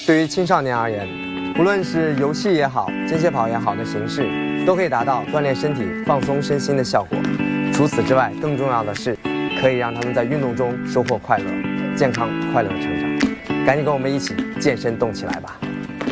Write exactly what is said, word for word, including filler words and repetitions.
对于青少年而言，无论是游戏也好，间歇跑也好的形式，都可以达到锻炼身体、放松身心的效果。除此之外，更重要的是，可以让他们在运动中收获快乐、健康、快乐的成长。赶紧跟我们一起健身动起来吧！